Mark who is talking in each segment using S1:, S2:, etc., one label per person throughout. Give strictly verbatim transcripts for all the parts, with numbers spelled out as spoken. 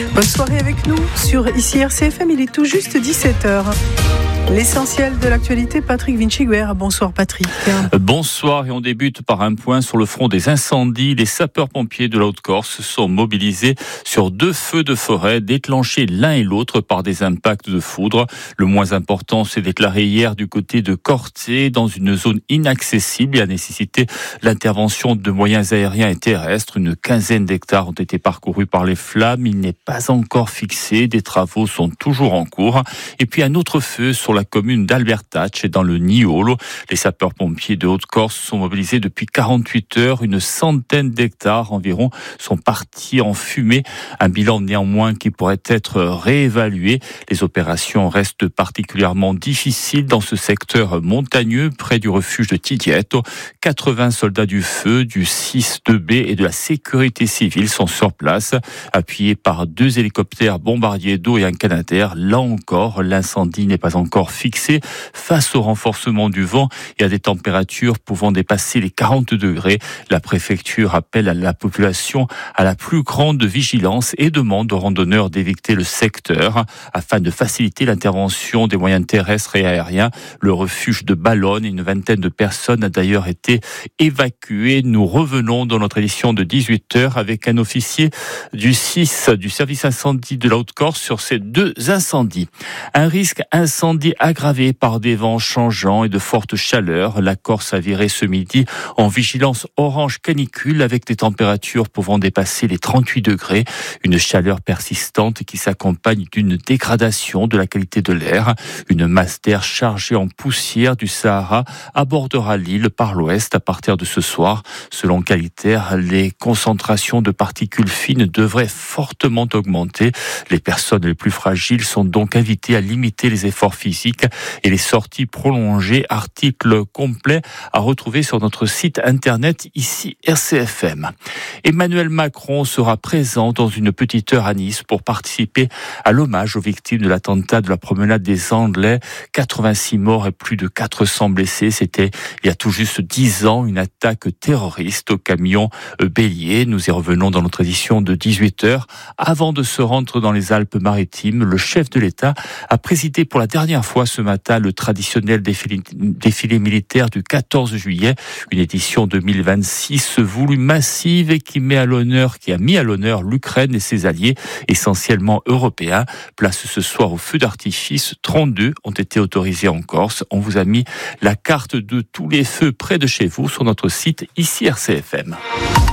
S1: Bonne soirée avec nous sur ici R C F M, il est tout juste dix-sept heures. L'essentiel de l'actualité, Patrick Vinciguer. Bonsoir Patrick.
S2: Bonsoir, et on débute par un point sur le front des incendies. Les sapeurs-pompiers de la Haute-Corse sont mobilisés sur deux feux de forêt déclenchés l'un et l'autre par des impacts de foudre. Le moins important s'est déclaré hier du côté de Corté, dans une zone inaccessible et a nécessité l'intervention de moyens aériens et terrestres. Une quinzaine d'hectares ont été parcourus par les flammes. Il n'est pas encore fixé. Des travaux sont toujours en cours. Et puis un autre feu sur la commune d'Albertacce, dans le Niolo. Les sapeurs-pompiers de Haute-Corse sont mobilisés depuis quarante-huit heures. Une centaine d'hectares environ sont partis en fumée. Un bilan néanmoins qui pourrait être réévalué. Les opérations restent particulièrement difficiles dans ce secteur montagneux près du refuge de Tidietto. quatre-vingts soldats du feu, du six deux B et de la sécurité civile sont sur place, appuyés par deux hélicoptères bombardiers d'eau et un Canadair. Là encore, l'incendie n'est pas encore fixé face au renforcement du vent et à des températures pouvant dépasser les quarante degrés. La préfecture appelle à la population à la plus grande vigilance et demande aux randonneurs d'éviter le secteur afin de faciliter l'intervention des moyens terrestres et aériens. Le refuge de Ballone, une vingtaine de personnes a d'ailleurs été évacuées. Nous revenons dans notre édition de dix-huit heures avec un officier du six du service incendie de la Haute-Corse sur ces deux incendies. Un risque incendie aggravé par des vents changeants et de fortes chaleurs. La Corse a viré ce midi en vigilance orange canicule avec des températures pouvant dépasser les trente-huit degrés. Une chaleur persistante qui s'accompagne d'une dégradation de la qualité de l'air. Une masse d'air chargée en poussière du Sahara abordera l'île par l'ouest à partir de ce soir. Selon Qualitaire, les concentrations de particules fines devraient fortement augmenter. Les personnes les plus fragiles sont donc invitées à limiter les efforts physiques et les sorties prolongées. Article complet à retrouver sur notre site internet ici R C F M. Emmanuel Macron sera présent dans une petite heure à Nice pour participer à l'hommage aux victimes de l'attentat de la promenade des Anglais. quatre-vingt-six morts et plus de quatre cents blessés. C'était il y a tout juste dix ans, une attaque terroriste au camion bélier. Nous y revenons dans notre édition de dix-huit heures. Avant de se rendre dans les Alpes-Maritimes, le chef de l'État a présidé pour la dernière fois ce matin le traditionnel défilé, défilé militaire du quatorze juillet, une édition deux mille vingt-six voulue massive et qui met à l'honneur, qui a mis à l'honneur l'Ukraine et ses alliés, essentiellement européens. Place ce soir au feu d'artifice. trente-deux ont été autorisés en Corse. On vous a mis la carte de tous les feux près de chez vous sur notre site ici R C F M.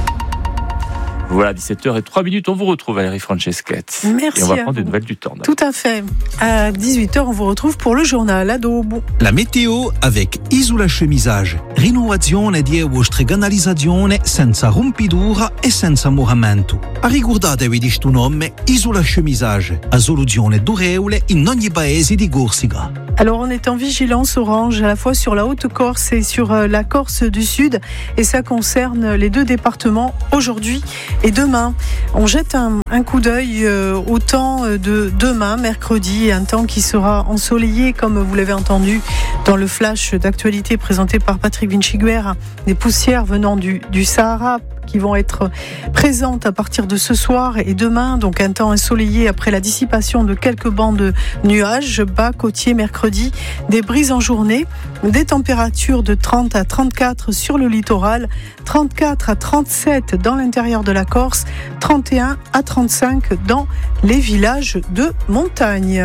S2: Voilà, dix-sept heures zéro trois minutes, on vous retrouve Valérie Franceschette.
S1: Merci.
S2: Et on va prendre des nouvelles du temps.
S1: Tout à fait. À dix-huit heures, on vous retrouve pour le journal Adobo.
S3: La météo avec Isola Chemisage. Rinnovazione di vostre canalizzazione senza rompidura e senza moramento. Ricordatevi di sto nome Isola Chemisage. A soluzione durevole in ogni paese di Corsica.
S1: Alors on est en vigilance orange à la fois sur la Haute-Corse et sur la Corse du Sud et ça concerne les deux départements aujourd'hui et demain. On jette un, un coup d'œil euh, au temps de demain, mercredi, un temps qui sera ensoleillé comme vous l'avez entendu dans le flash d'actualité présenté par Patrick Vinciguer. Des poussières venant du, du Sahara qui vont être présentes à partir de ce soir et demain, donc un temps ensoleillé après la dissipation de quelques bancs de nuages, bas côtier mercredi, des brises en journée, des températures de trente à trente-quatre sur le littoral, trente-quatre à trente-sept dans l'intérieur de la Corse, trente et un à trente-cinq dans les villages de montagne.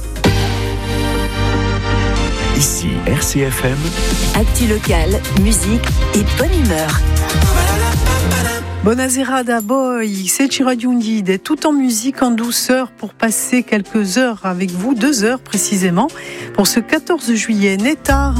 S4: Ici R C F M.
S5: Actu locale, musique et bonne humeur.
S1: Buonasera da boy, c'est Chiradiundide, tout en musique, en douceur pour passer quelques heures avec vous, deux heures précisément, pour ce quatorze juillet. Nétard